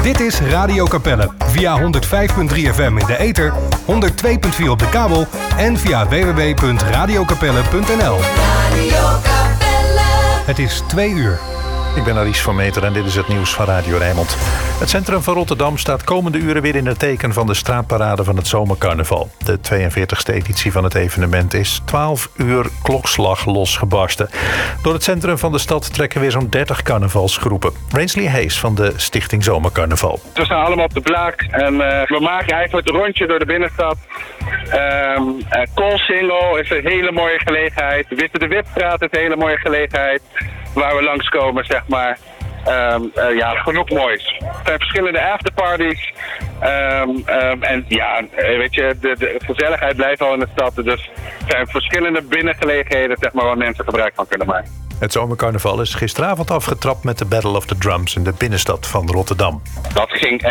Dit is Radio Capelle. Via 105.3 FM in de ether, 102.4 op de kabel en via www.radiokapelle.nl. Het is 2 uur. Ik ben Aries van Meter en dit is het nieuws van Radio Rijnmond. Het centrum van Rotterdam staat komende uren weer in het teken van de straatparade van het zomercarnaval. De 42e editie van het evenement is 12 uur klokslag losgebarsten. Door het centrum van de stad trekken weer zo'n 30 carnavalsgroepen. Rainslee Hayes van de Stichting Zomercarnaval. We staan allemaal op de Blaak en we maken eigenlijk het rondje door de binnenstad. Koolsingel is een hele mooie gelegenheid. Witte de Wipstraat is een hele mooie gelegenheid. Waar we langskomen, zeg maar. Genoeg moois. Er zijn verschillende afterparties. En ja, weet je, de gezelligheid blijft al in de stad. Dus er zijn verschillende binnengelegenheden, zeg maar, waar mensen gebruik van kunnen maken. Het zomercarnaval is gisteravond afgetrapt met de Battle of the Drums in de binnenstad van Rotterdam. Dat ging